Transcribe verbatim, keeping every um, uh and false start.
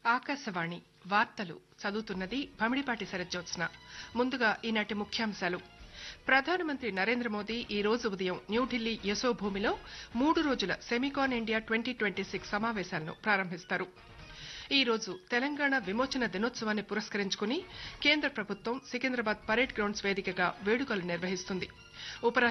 ఆకాశవాణి వార్తలు చదువుతున్నది భమిడిపాటి శరజ్జోత్స్న. ముందుగా ఈనాటి ముఖ్యాంశాలు. ప్రధానమంత్రి నరేంద్ర మోదీ ఈ రోజు ఉదయం న్యూఢిల్లీ యశోభూమిలో మూడు రోజుల SEMICON India twenty twenty six సమావేశాలను ప్రారంభిస్తారు. ఈ రోజు తెలంగాణ విమోచన దినోత్సవాన్ని పురస్కరించుకుని కేంద్ర ప్రభుత్వం సికింద్రాబాద్ పరేడ్ గ్రౌండ్స్ వేదికగా వేడుకలు నిర్వహిస్తుంది.